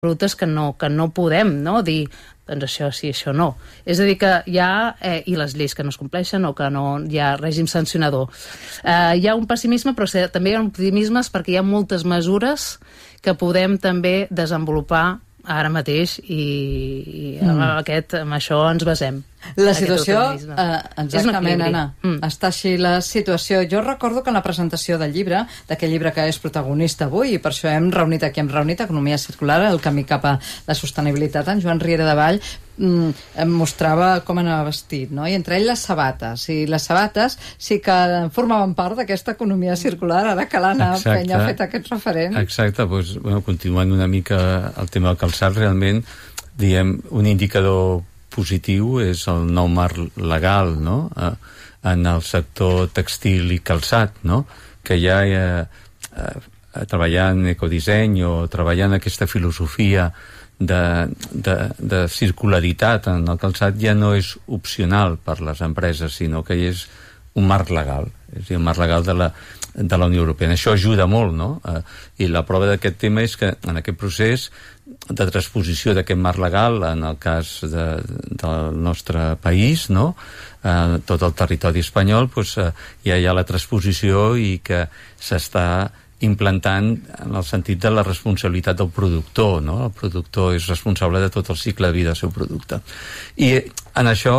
productes que no podem, no?, dir doncs això sí, això no. És a dir, que hi ha, i les lleis que no es compleixen o que no hi ha règim sancionador. Hi ha un pessimisme, però també hi ha optimismes perquè hi ha moltes mesures que podem també desenvolupar ara mateix i amb això ens basem. La situació, exactament, Anna, està així la situació. Jo recordo que en la presentació del llibre, d'aquest llibre que és protagonista avui, i per això hem reunit Economia Circular, el camí cap a la sostenibilitat, en Joan Riera de Vall em mostrava com anava vestit, no? I entre ell les sabates, i les sabates sí que formaven part d'aquesta economia circular, ara que l'Anna Penya ha fet aquest referent. Exacte, doncs, continuant una mica el tema del calçat, realment, diguem, un indicador positiu és el nou marc legal, no?, en el sector textil i calçat, no?, que ja treballant ecodisseny o treballant aquesta filosofia de circularitat en el calçat ja no és opcional per les empreses, sinó que és un marc legal, és a dir, un marc legal de la Unió Europea. Això ajuda molt, no? I la prova d'aquest tema és que en aquest procés de transposició d'aquest marc legal, en el cas del nostre país, no?, tot el territori espanyol, doncs, ja hi ha la transposició i que s'està implantant en el sentit de la responsabilitat del productor, no? El productor és responsable de tot el cicle de vida del seu producte. I en això,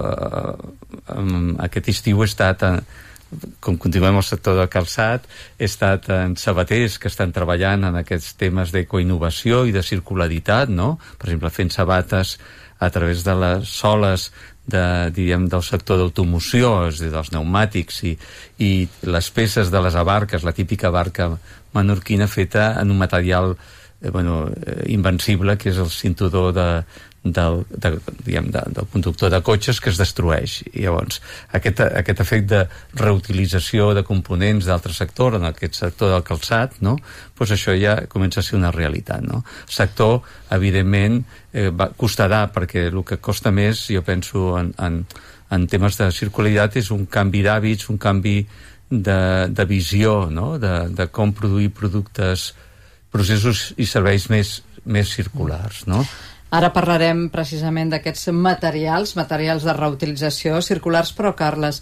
aquest estiu he estat, com continuem al sector del calçat, he estat en sabaters que estan treballant en aquests temes d'ecoinnovació i de circularitat, no? Per exemple, fent sabates a través de les soles del sector d'automoció, és a dir, dels pneumàtics i les peces de les abarques, la típica barca menorquina feta en un material invencible, que és el cinturó del conductor de cotxes, que es destrueix. I llavors aquest efecte de reutilització de components d'altre sector, en aquest sector del calçat, no?, doncs això ja comença a ser una realitat, no? El sector, evidentment, costarà, perquè el que costa més, jo penso, en temes de circularitat, és un canvi d'hàbits, un canvi de visió, no?, de com produir productes, processos i serveis més circulars, no? Ara parlarem precisament d'aquests materials de reutilització circulars, però, Carles,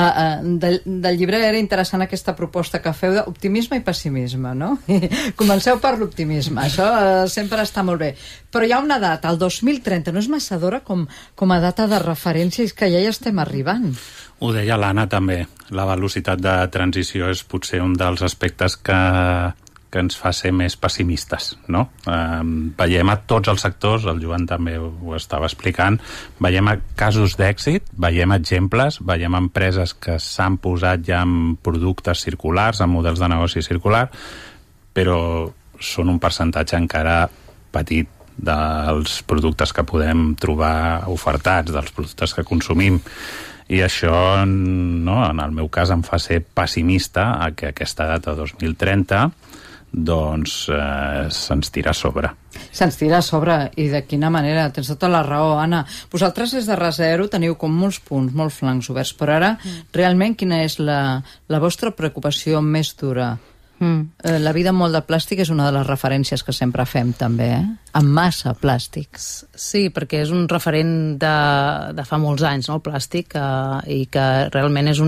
del llibre era interessant aquesta proposta que feu d'optimisme i pessimisme, no? Comenceu per l'optimisme, això sempre està molt bé. Però hi ha una data, el 2030, no és massa d'hora com a data de referència, és que ja hi estem arribant. Ho deia l'Anna també, la velocitat de transició és potser un dels aspectes que ens fa ser més pessimistes, no? Veiem a tots els sectors, el Joan també ho estava explicant, veiem casos d'èxit, veiem exemples, veiem empreses que s'han posat ja en productes circulars, en models de negoci circular, però són un percentatge encara petit dels productes que podem trobar ofertats, dels productes que consumim. I això, no, en el meu cas, em fa ser pessimista a que aquesta data 2030 doncs se'ns tira a sobre. Se'ns tira a sobre, i de quina manera? Tens tota la raó, Anna. Vosaltres des de ResZero teniu com molts punts, molts flancs oberts, però ara realment quina és la vostra preocupació més dura? La vida amb molt de plàstic és una de les referències que sempre fem també, amb massa plàstics. Sí, perquè és un referent de fa molts anys, no, el plàstic, i que realment és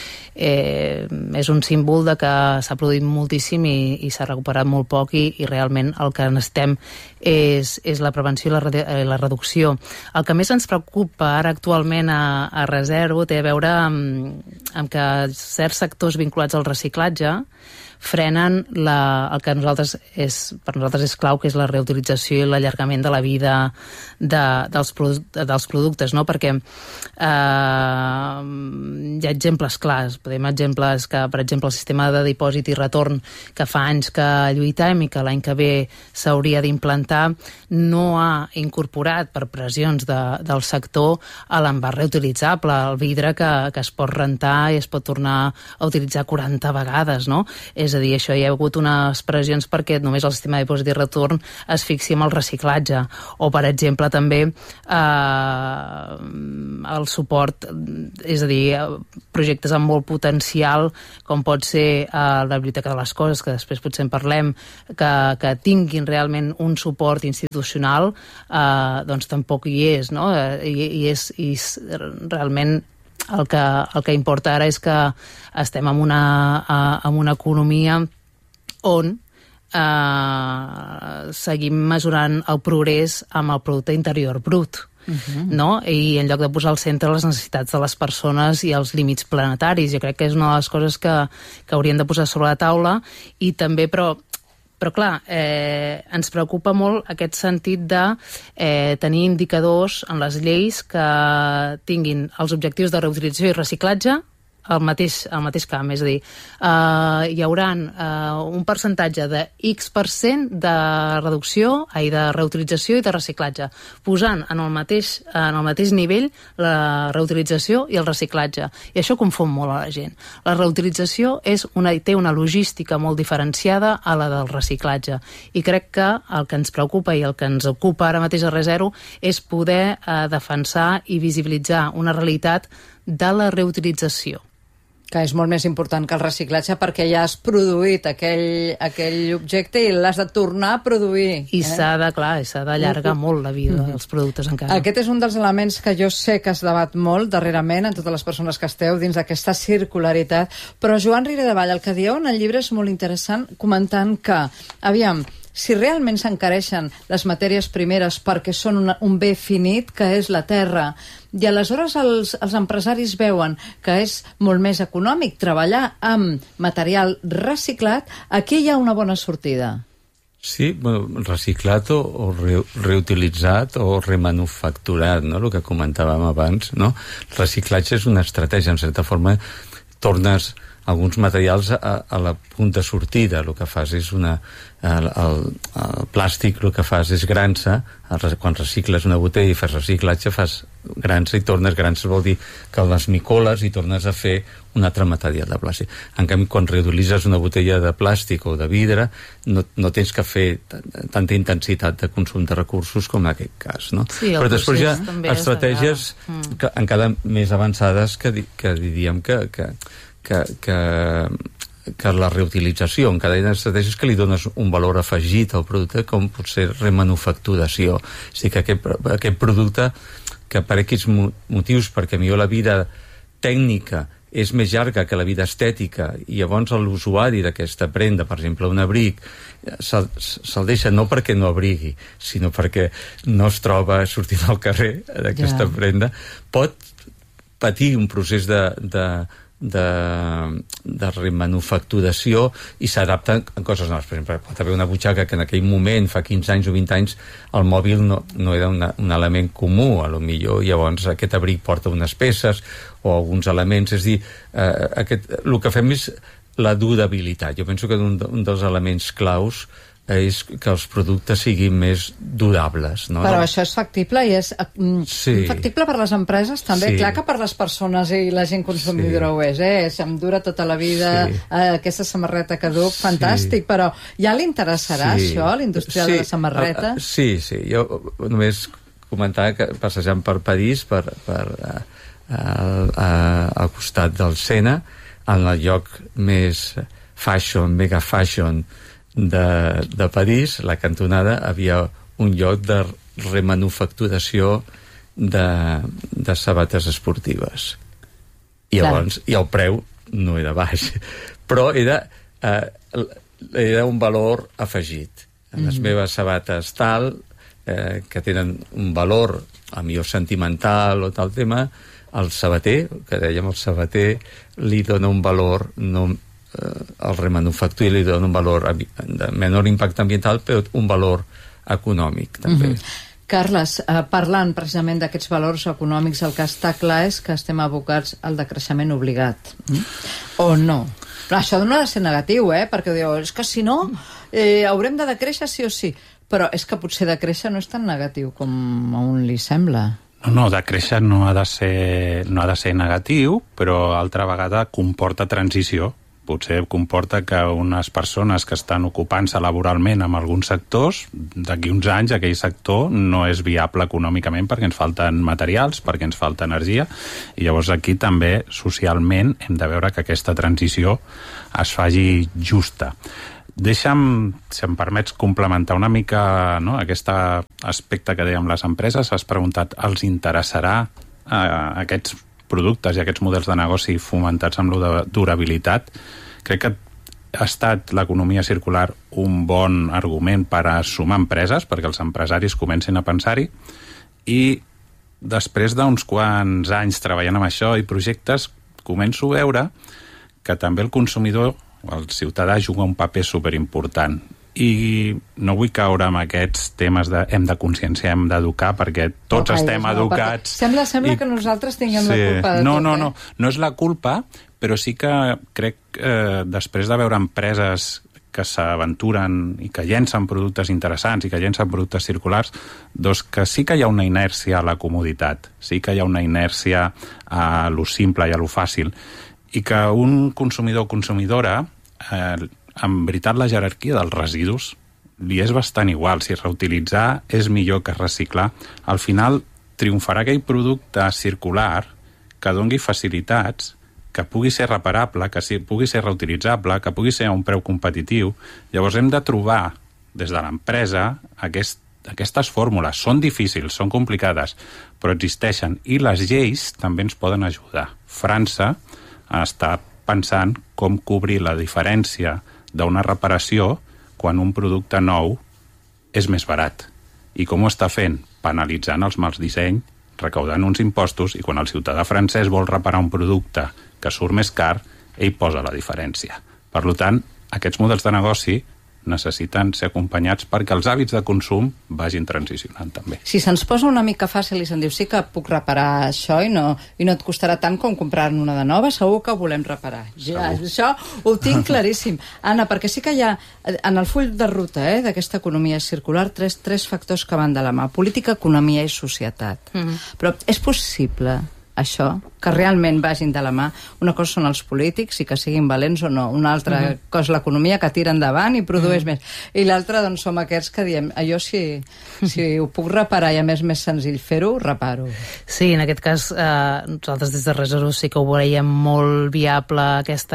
un símbol de que s'ha produït moltíssim i s'ha recuperat molt poc, i realment el que necessitem és la prevenció i la reducció. El que més ens preocupa ara actualment a ResZero té a veure amb que certs sectors vinculats al reciclatge frenen el que per nosaltres és clau, que és la reutilització i l'allargament de la vida dels productes, no? Perquè hi ha exemples clars, exemples que, per exemple, el sistema de dipòsit i retorn que fa anys que lluitem i que l'any que ve s'hauria d'implantar no ha incorporat, per pressions del sector, l'envàs reutilitzable, el vidre que es pot rentar i es pot tornar a utilitzar 40 vegades, no? És a dir, això hi ha hagut unes pressions perquè només el sistema de dipòsit i retorn asfixia amb el reciclatge, o per exemple també el suport, és a dir, projectes amb molt potencial, com pot ser la Biblioteca de les Coses, que després potser en parlem, que tinguin realment un suport institucional, doncs tampoc hi és, no? I realment el que importa ara és que estem en una economia on seguim mesurant el progrés amb el producte interior brut, no? I en lloc de posar al centre les necessitats de les persones i els límits planetaris. Jo crec que és una de les coses que hauríem de posar sobre la taula, i també, però clar, ens preocupa molt aquest sentit de tenir indicadors en les lleis que tinguin els objectius de reutilització i reciclatge al mateix camp, és a dir, hi haurà un percentatge de X% de de reutilització i de reciclatge, posant en el mateix nivell la reutilització i el reciclatge. I això confon molt a la gent. La reutilització té una logística molt diferenciada a la del reciclatge, i crec que el que ens preocupa i el que ens ocupa ara mateix a ReZero és poder defensar i visibilitzar una realitat de la reutilització, que és molt més important que el reciclatge, perquè ja has produït aquell objecte i l'has de tornar a produir. I s'ha d'allargar molt la vida dels productes encara. Aquest és un dels elements que jo sé que es debat molt darrerament en totes les persones que esteu dins d'aquesta circularitat, però Joan Riera-Davall, el que dieu en el llibre és molt interessant, comentant que, aviam, si realment s'encareixen les matèries primeres perquè són un bé finit, que és la terra, i aleshores els empresaris veuen que és molt més econòmic treballar amb material reciclat, aquí hi ha una bona sortida. Sí, bueno, reciclat o reutilitzat o remanufacturat, no? El que comentàvem abans, no? El reciclatge és una estratègia, en certa forma tornes alguns materials a la punt de sortida. El que fas és el plàstic, el que fas és grança. Quan recicles una botella i fas reciclatge, fas grança i tornes grança, vol dir que les micoles i tornes a fer un altre material de plàstic. En canvi, quan reutilitzes una botella de plàstic o de vidre, no tens que fer tanta intensitat de consum de recursos com en aquest cas, no? Sí, però després hi ha estratègies encara més avançades que diríem que la reutilització, en cada estratègia que li dones un valor afegit al producte, com pot ser remanufacturació. És a dir, que aquest producte, que per aquests motius, perquè millor la vida tècnica és més llarga que la vida estètica, i llavors l'usuari d'aquesta prenda, per exemple un abric, se'l deixa no perquè no abrigui, sinó perquè no es troba sortint al carrer d'aquesta prenda, pot patir un procés de remanufacturació i s'adapta a coses noves. Per exemple, pot haver una butxaca que en aquell moment, fa 15 anys o 20 anys, el mòbil no era un element comú, a lo millor llavors aquest abric porta unes peces o alguns elements, és a dir, el que fem és la durabilitat. Jo penso que un dels elements claus és que els productes siguin més durables, no? Però això és factible i és factible per les empreses també, clar que per les persones i la gent consumidora ho és, em dura tota la vida aquesta samarreta caduc, fantàstic, però ja li interessarà això, a l'industrial de la samarreta? Sí, jo només comentava que passejant per París, al costat del Sena, en el lloc més fashion, mega fashion de París, la cantonada, havia un lloc de remanufacturació de sabates esportives. I llavors, i el preu no era baix, però era un valor afegit. Les meves sabates tal, que tenen un valor a millor sentimental o tal tema, el sabater, que dèiem el sabater, li dona un valor el remanufactura li dona un valor de menor impacte ambiental, però un valor econòmic també. Carles, parlant precisament d'aquests valors econòmics, el que està clar és que estem abocats al decreixement obligat. O no? Però això no ha de ser negatiu, perquè diu, és que si no haurem de decréixer sí o sí. Però és que potser decréixer no és tan negatiu com a un li sembla. No, decréixer no ha de ser negatiu, però altra vegada comporta transició. potser comporta que unes persones que estan ocupant-se laboralment en alguns sectors, d'aquí uns anys aquell sector no és viable econòmicament perquè ens falten materials, perquè ens falta energia, i llavors aquí també socialment hem de veure que aquesta transició es faci justa. Deixa'm, si em permets, complementar una mica, no, aquest aspecte que dèiem les empreses. Has preguntat, els interessarà aquests productes i aquests models de negoci fomentats amb la durabilitat? Crec que ha estat l'economia circular un bon argument per a sumar empreses, perquè els empresaris comencin a pensar-hi, i després d'uns quants anys treballant amb això i projectes, començo a veure que també el consumidor, el ciutadà, juga un paper superimportant. I no vull caure en aquests temes de hem de conscienciar, hem d'educar, perquè tots estem educats. Sembla que nosaltres tinguem la culpa de tot. No és la culpa, però sí que crec que després de veure empreses que s'aventuren i que llencen productes interessants i que llencen productes circulars, doncs que sí que hi ha una inèrcia a la comoditat, sí que hi ha una inèrcia a lo simple i a lo fàcil, i que un consumidor o consumidora en veritat la jerarquia dels residus li és bastant igual. Si reutilitzar és millor que reciclar. Al final triomfarà aquell producte circular que dongui facilitats, que pugui ser reparable, que pugui ser reutilitzable, que pugui ser a un preu competitiu. Llavors hem de trobar des de l'empresa aquestes fórmules. Són difícils, són complicades, però existeixen, i les lleis també ens poden ajudar. França està pensant com cobrir la diferència d'una reparació quan un producte nou és més barat. I com ho està fent? Penalitzant els mals disseny, recaudant uns impostos, i quan el ciutadà francès vol reparar un producte que surt més car, ell posa la diferència. Per tant, aquests models de negoci necessiten ser acompanyats perquè els hàbits de consum vagin transicionant també. Si se'ns posa una mica fàcil i se'n diu sí que puc reparar això i no et costarà tant com comprar-ne una de nova, segur que ho volem reparar. Ja, això ho tinc claríssim. Anna, perquè sí que hi ha en el full de ruta d'aquesta economia circular tres factors que van de la mà: política, economia i societat. Però és possible això, que realment vagin de la mà? Una cosa són els polítics i que siguin valents o no, una altra cosa l'economia, que tira endavant i produeix més, i l'altra doncs som aquests que diem jo si ho puc reparar i a més senzill fer-ho, reparo. Sí, en aquest cas nosaltres des de Reserus sí que ho veiem molt viable aquest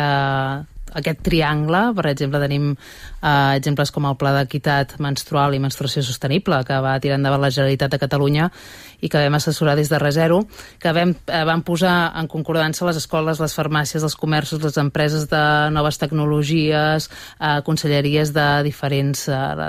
triangle. Per exemple, tenim exemples com el Pla d'Equitat Menstrual i Menstruació Sostenible, que va tirar endavant la Generalitat de Catalunya i que vam assessorar des de Reserus, que vam posar en concordança les escoles, les farmàcies, els comerços, les empreses de noves tecnologies, conselleries de diferents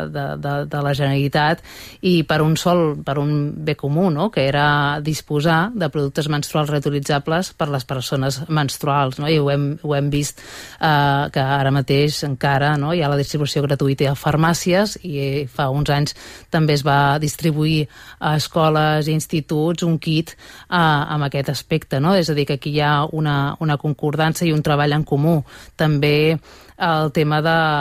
de la Generalitat, i per un bé comú, no?, que era disposar de productes menstruals reutilitzables per les persones menstruals, no? I ho hem vist que ara mateix encara hi ha la distribució gratuïta a farmàcies, i fa uns anys també es va distribuir a escoles i instituts un kit amb aquest aspecte, no? És a dir, que aquí hi ha una concordança i un treball en comú. També el tema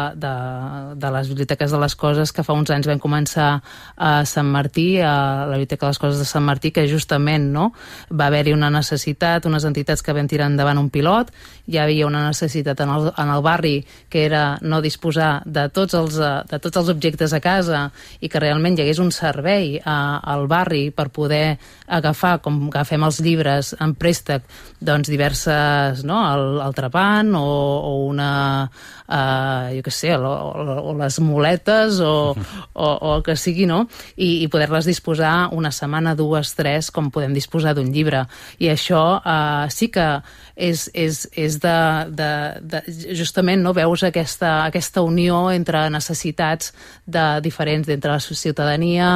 de les biblioteques de les coses, que fa uns anys vam començar a Sant Martí, a la Biblioteca de les Coses de Sant Martí, que justament va haver-hi una necessitat, unes entitats que vam tirar endavant un pilot, hi havia una necessitat en el barri, que era no disposar de tots els objectes a casa, i que realment hi hagués un servei al barri per poder agafar, com agafem els llibres en préstec, doncs diverses, el trepant o una jo què sé, o les muletes o el que sigui, no? I poder-les disposar una setmana, 2, 3, com podem disposar d'un llibre. I això sí que és justament, no, veus aquesta unió entre necessitats diferents d'entre la ciutadania,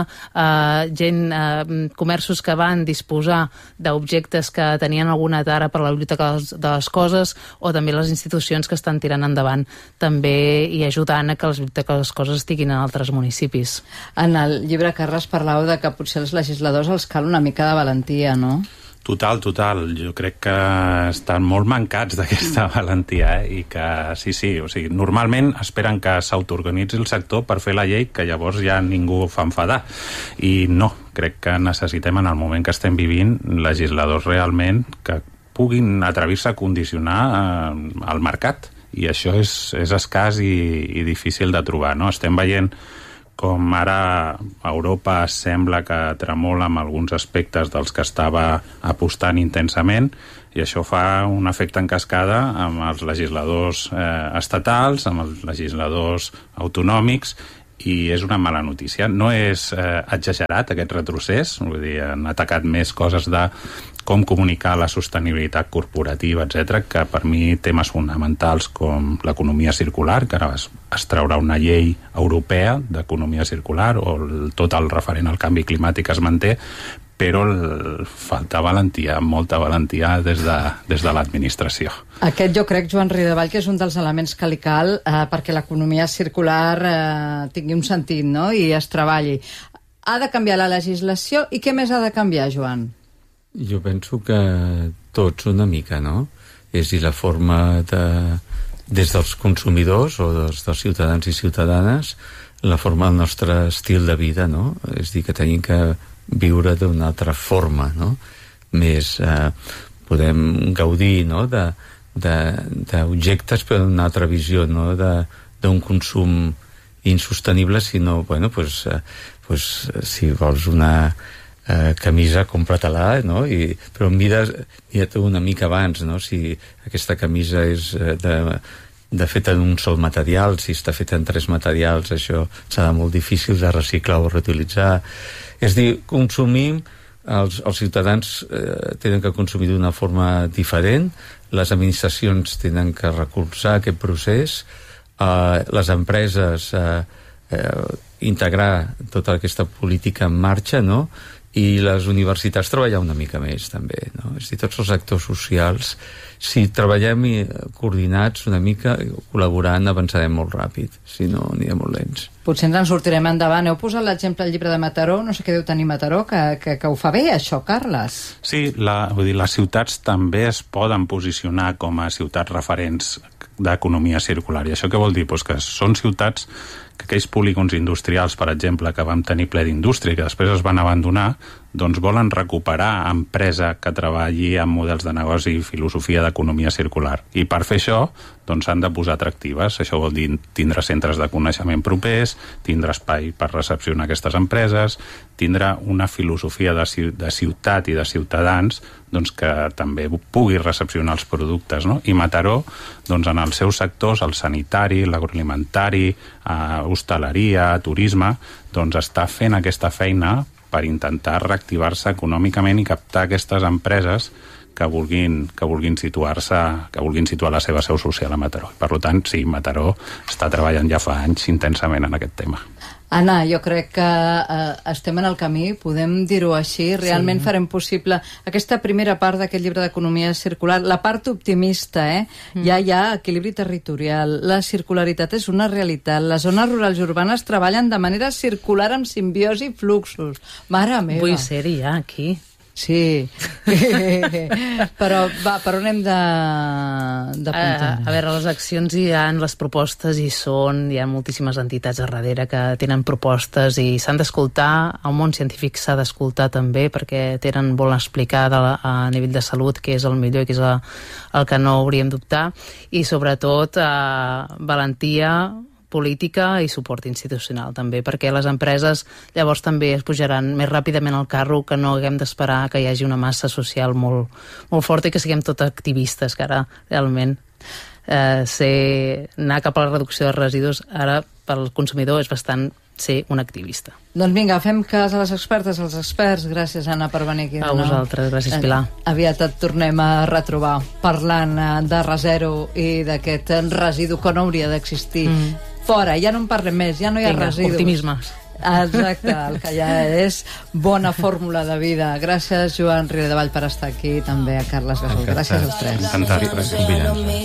comerços que van disposar d'objectes que tenien alguna tara per la Biblioteca de les Coses, o també les institucions que estan tirant endavant també i ajudant a que les biblioteques de les coses estiguin en altres municipis. En el llibre Carles parlàveu de que potser els legisladors els cal una mica de valentia, no? Total. Jo crec que estan molt mancats d'aquesta valentia, i que sí, o sigui, normalment esperen que s'autoorganitzi el sector per fer la llei, que llavors ja ningú fa enfadar. I no, crec que necessitem, en el moment que estem vivint, legisladors realment que puguin atrevir-se a condicionar el mercat i això és escàs i difícil de trobar, no? Estem veient com ara Europa sembla que tremola amb alguns aspectes dels que estava apostant intensament, i això fa un efecte en cascada amb els legisladors estatals, amb els legisladors autonòmics, i és una mala notícia. No és exagerat aquest retrocés, vull dir, han atacat més coses de com comunicar la sostenibilitat corporativa, etc., que per mi temes fonamentals com l'economia circular, que ara es traurà una llei europea d'economia circular, o tot el referent al canvi climàtic es manté, però falta valentia, molta valentia des de l'administració. Aquest jo crec, Joan Ridevall, que és un dels elements que li cal perquè l'economia circular tingui un sentit, no?, i es treballi. Ha de canviar la legislació, i què més ha de canviar, Joan? Jo penso que tots una mica, no? És a dir, la forma des dels consumidors o dels ciutadans i ciutadanes, la forma del nostre estil de vida, no? És a dir, que tenim que viure d'una altra forma, no? Més podem gaudir, no?, d'objectes, però d'una altra visió, no?, d'un consum insostenible, sinó, bueno, pues si vols una camisa, compra-te-la, no? Però mira-t'ho una mica abans, no? Si aquesta camisa és feta en un sol material, si està feta en 3 materials, això serà molt difícil de reciclar o reutilitzar. És a dir, consumim, els ciutadans tenen que consumir d'una forma diferent, les administracions tenen que recolzar aquest procés, les empreses integrar tota aquesta política en marxa, no?, i les universitats treballar una mica més també, no? És a dir, tots els actors socials, si treballem coordinats una mica, col·laborant, avançarem molt ràpid, si no anirem molt lents. Potser ens en sortirem endavant. Heu posat l'exemple al llibre de Mataró, no sé què deu tenir Mataró, que ho fa bé, això, Carles. Sí, vull dir, les ciutats també es poden posicionar com a ciutats referents d'economia circular. I això què vol dir? Pues que són ciutats que aquells polígons industrials, per exemple, que vam tenir ple d'indústria i que després es van abandonar, doncs volen recuperar empresa que treballi amb models de negoci i filosofia d'economia circular. I per fer això, doncs s'han de posar atractives. Això vol dir tindre centres de coneixement propers, tindre espai per recepcionar aquestes empreses, tindre una filosofia de ciutat i de ciutadans doncs que també pugui recepcionar els productes, no? I Mataró, doncs en els seus sectors, el sanitari, l'agroalimentari, hostaleria, turisme, doncs està fent aquesta feina per intentar reactivar-se econòmicament i captar aquestes empreses que vulguin situar-se, que vulguin situar la seva seu social a Mataró. Per tant, sí, Mataró està treballant ja fa anys intensament en aquest tema. Anna, jo crec que estem en el camí, podem dir-ho així, realment farem possible aquesta primera part d'aquest llibre d'economia circular, la part optimista, ja hi ha equilibri territorial, la circularitat és una realitat, les zones rurals i urbanes treballen de manera circular amb simbiosi i fluxos. Mare meva! Vull ser-hi ja, aquí. Sí, però va, per on hem d'apuntar? A veure, les accions hi ha, les propostes hi són, hi ha moltíssimes entitats a darrere que tenen propostes i s'han d'escoltar, el món científic s'ha d'escoltar també perquè volen explicar a nivell de salut què és el millor i què és el que no hauríem d'optar, i sobretot valentia política i suport institucional també, perquè les empreses llavors també es pujaran més ràpidament al carro, que no haguem d'esperar que hi hagi una massa social molt, molt forta i que siguem tot activistes, que ara realment anar cap a la reducció de residus ara pel consumidor és bastant ser un activista. Doncs vinga, fem cas a les expertes, als experts. Gràcies, Anna, per venir aquí. A vosaltres, gràcies, Pilar. Aviat et tornem a retrobar parlant de ReZero i d'aquest residu que no hauria d'existir. Fora, ja no en parlem més, ja no hi ha residus. Optimisme. Exacte, el que ja és bona fórmula de vida. Gràcies, Joan Ridevall, per estar aquí, també a Carles Gasol. Gràcies als tres. Encantat per convidar-nos.